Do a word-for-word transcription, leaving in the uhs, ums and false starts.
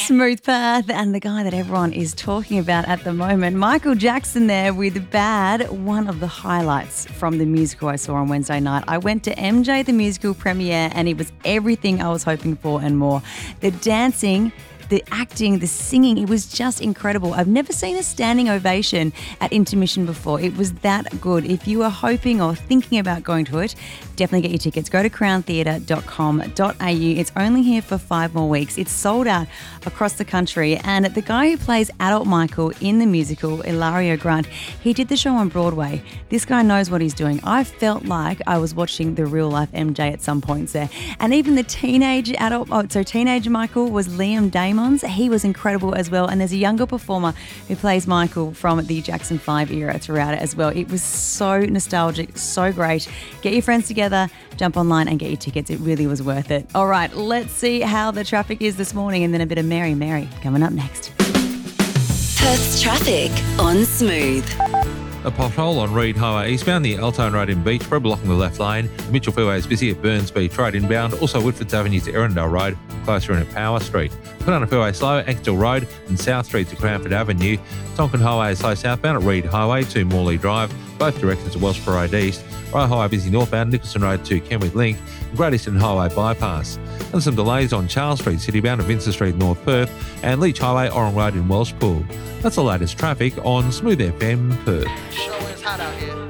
Smooth Path and the guy that everyone is talking about at the moment, Michael Jackson there with Bad, one of the highlights from the musical I saw on Wednesday night. I went to M J the Musical premiere and it was everything I was hoping for and more. The dancing, the acting, the singing, it was just incredible. I've never seen a standing ovation at intermission before. It was that good. If you are hoping or thinking about going to it, definitely get your tickets. Go to crown theatre dot com dot a u. It's only here for five more weeks. It's sold out across the country. And the guy who plays adult Michael in the musical, Ilario Grant, he did the show on Broadway. This guy knows what he's doing. I felt like I was watching the real life M J at some points there. And even the teenage adult, oh, so teenage Michael was Liam Damon. He was incredible as well. And there's a younger performer who plays Michael from the Jackson five era throughout it as well. It was so nostalgic, so great. Get your friends together, jump online and get your tickets. It really was worth it. All right, let's see how the traffic is this morning and then a bit of Mary Mary coming up next. Perth's traffic on Smooth. A pothole on Reid Highway eastbound near Eltone Road in Beachborough, blocking the left lane. The Mitchell Freeway is busy at Burns Beach Road inbound. Also Whitfords Avenue to Erindale Road, closer in at Power Street. Put Freeway slow, Axtell Road and South Street to Cranford Avenue. Tonkin Highway is slow southbound at Reid Highway to Morley Drive, both directions to Welshborough Road East. Royal Highway busy northbound, Nicholson Road to Kenwick Link, and Great Eastern Highway bypass. And some delays on Charles Street citybound at Vincent Street North Perth and Leach Highway, Orang Road in Welshpool. That's the latest traffic on Smooth F M Perth. Sure is hot out here.